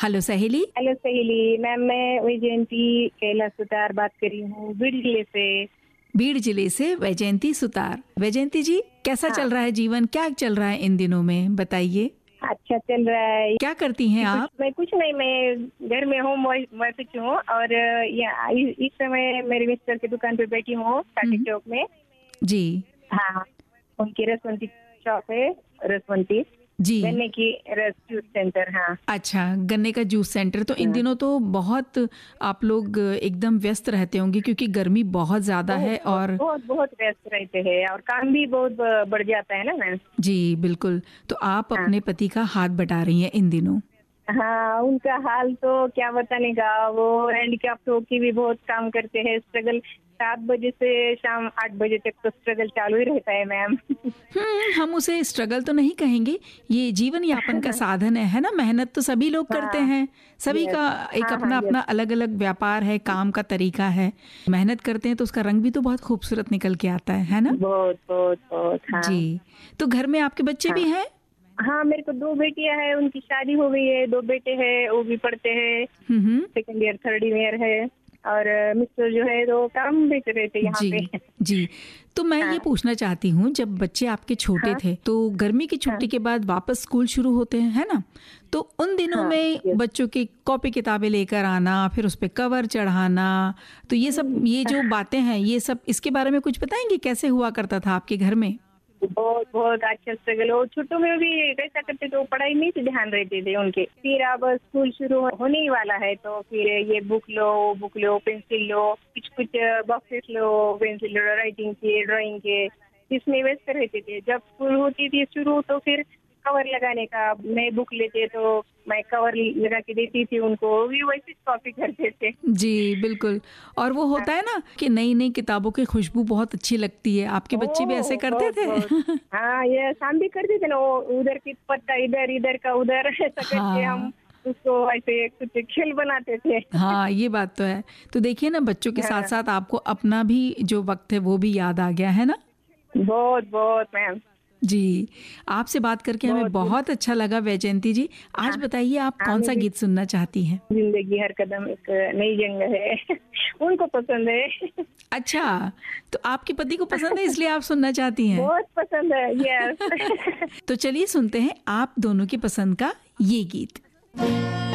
Hello सहेली। Hello सहेली ma'am, मैं वैजयंती कैलाश सुतार बात कर रही हूँ बीड़ जिले से। बीड़ जिले से वैजयंती सुतार। वैजयंती जी, कैसा हाँ, चल रहा है जीवन, क्या चल रहा है इन दिनों में, बताइए। अच्छा चल रहा है। क्या करती हैं आप? मैं कुछ नहीं, मैं घर में हूँ, वर्किंग हूँ और इस समय मेरे मिस्टर की दुकान पे बैठी हूँ टाटी चौक में। जी हाँ, उनकी रसवंती शॉप है, रसवंती जी। गन्ने की रस जूस सेंटर। हाँ अच्छा, गन्ने का जूस सेंटर। तो इन हाँ। दिनों तो बहुत आप लोग एकदम व्यस्त रहते होंगे क्योंकि गर्मी बहुत ज्यादा बहुत है। बहुत और बहुत बहुत व्यस्त रहते हैं और काम भी बहुत बढ़ जाता है ना मैम। जी बिल्कुल। तो आप हाँ अपने पति का हाथ बटा रही हैं इन दिनों। हाँ, उनका हाल तो क्या बताने का। वो हैंडीकैप्ट होके भी बहुत काम करते हैं, स्ट्रगल 7 बजे से शाम 8 बजे तक तो स्ट्रगल चालू ही रहता है मैम। हम उसे स्ट्रगल तो नहीं कहेंगे, ये जीवन यापन का साधन है ना। मेहनत तो सभी लोग करते हाँ, हैं, सभी यस। का एक हाँ हाँ, अपना यस। अपना अलग अलग व्यापार है, काम का तरीका है। मेहनत करते हैं तो उसका रंग भी तो बहुत खूबसूरत निकल के आता है ना। बहुत बहुत बहुत। हाँ जी। तो घर में आपके बच्चे हाँ भी हैं? हाँ, मेरे को 2 बेटियां हैं, उनकी शादी हो गई है। 2 बेटे हैं, वो भी पढ़ते हैं, हम्म। सेकंड ईयर थर्ड ईयर है। और मिस्टर जो है तो काम बेच रहे थे यहाँ पे। जी जी। तो मैं ये हाँ पूछना चाहती हूँ, जब बच्चे आपके छोटे हाँ थे तो गर्मी की हाँ छुट्टी के बाद वापस स्कूल शुरू होते हैं, है ना। तो उन दिनों हाँ, में यस। बच्चों की कॉपी किताबें लेकर आना, फिर उस पे कवर चढ़ाना, तो ये सब, ये जो बातें हैं, ये सब, इसके बारे में कुछ बताएंगे, कैसे हुआ करता था आपके घर में? बहुत बहुत अच्छा स्ट्रगल। वो छोटों में भी कैसा करते थे, वो पढ़ाई में से ध्यान रहते थे उनके। फिर अब स्कूल शुरू होने ही वाला है तो फिर ये बुक लो, पेंसिल लो, कुछ कुछ बॉक्सेस लो, पेंसिल लो, राइटिंग के, ड्राइंग के, इसमें व्यस्त रहते थे। जब स्कूल होती थी शुरू तो फिर कवर लगाने का, नए बुक लेते तो मैं कवर लगा के देती थी उनको, वो भी वैसे कॉपी करते थे। जी बिल्कुल। और वो होता है ना कि नई नई किताबों की खुशबू बहुत अच्छी लगती है। आपके बच्चे भी ऐसे ओह करते बहुत थे? बहुत। हाँ, ये हम भी करते थे ना, वो उधर की पत्ता इधर, इधर का उधर, ऐसा करके हम हाँ उसको ऐसे कुछ खेल बनाते थे। हाँ, ये बात तो है। तो देखिए ना, बच्चों के साथ हाँ, साथ आपको अपना भी जो वक्त है वो भी याद आ गया है ना। बहुत बहुत मैम, जी। आपसे बात करके हमें बहुत दिन। बहुत अच्छा लगा वैजयंती जी। आज हाँ, बताइए, आप कौन हमें सा भी। गीत सुनना चाहती हैं? जिंदगी हर कदम एक नई जंग है। उनको पसंद है। अच्छा, तो आपके पति को पसंद है इसलिए आप सुनना चाहती हैं। बहुत पसंद है, यस। तो चलिए सुनते हैं आप दोनों की पसंद का ये गीत।